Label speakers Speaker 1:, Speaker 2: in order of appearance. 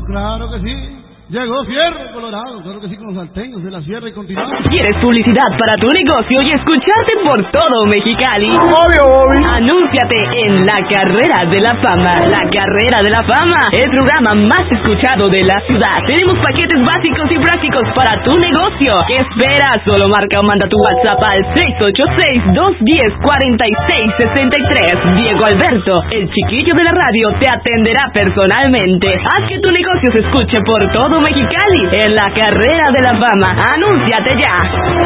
Speaker 1: Claro que sí. Llegó Fierro Colorado, claro que sí, con los salteños de la sierra y continuamos.
Speaker 2: ¿Quieres publicidad para tu negocio y escucharte por todo Mexicali?
Speaker 1: Obvio, obvio.
Speaker 2: Anúnciate en La Carrera de la Fama. La Carrera de la Fama, el programa más escuchado de la ciudad. Tenemos paquetes básicos y prácticos para tu negocio. ¿Qué esperas? Solo marca o manda tu WhatsApp al 686-210-4663. Diego Alberto, el chiquillo de la radio, te atenderá personalmente. Haz que tu negocio se escuche por todo Mexicali en La Carrera de la Fama. ¡Anúnciate ya!